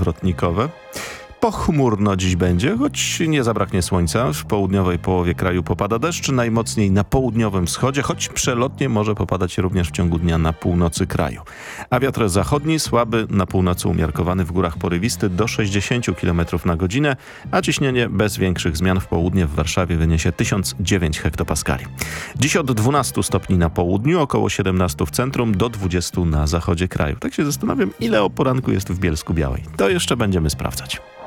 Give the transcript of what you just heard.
odwrotnikowe. Pochmurno dziś będzie, choć nie zabraknie słońca. W południowej połowie kraju popada deszcz, najmocniej na południowym wschodzie, choć przelotnie może popadać również w ciągu dnia na północy kraju. A wiatr zachodni słaby, na północy umiarkowany, w górach porywisty do 60 km na godzinę, a ciśnienie bez większych zmian w południe w Warszawie wyniesie 1009 hektopaskali. Dziś od 12 stopni na południu, około 17 w centrum, do 20 na zachodzie kraju. Tak się zastanawiam, ile o poranku jest w Bielsku Białej. To jeszcze będziemy sprawdzać.